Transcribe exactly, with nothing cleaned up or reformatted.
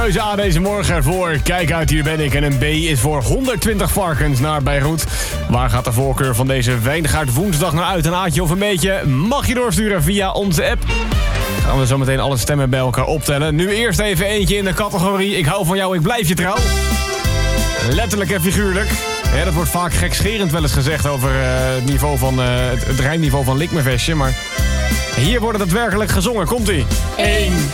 keuze A deze morgen voor Kijk uit, hier ben ik. En een B is voor honderdtwintig varkens naar Beirut. Waar gaat de voorkeur van deze Wijngaard woensdag naar uit? Een Aatje of een beetje? Mag je doorsturen via onze app. Gaan we zo meteen alle stemmen bij elkaar optellen. Nu eerst even eentje in de categorie Ik hou van jou, ik blijf je trouw. Letterlijk en figuurlijk. Ja, dat wordt vaak gekscherend wel eens gezegd over uh, het, niveau van, uh, het, het rijmniveau van Likmevestje. Maar hier wordt het daadwerkelijk gezongen. Komt-ie. één,